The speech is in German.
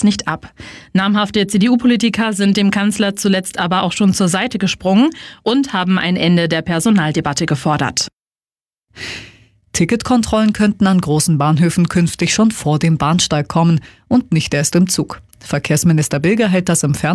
nicht ab. Namhafte CDU-Politiker sind dem Kanzler zuletzt aber auch schon zur Seite gesprungen und haben ein Ende der Personaldebatte gefordert. Ticketkontrollen könnten an großen Bahnhöfen künftig schon vor dem Bahnsteig kommen und nicht erst im Zug. Verkehrsminister Bilger hält das im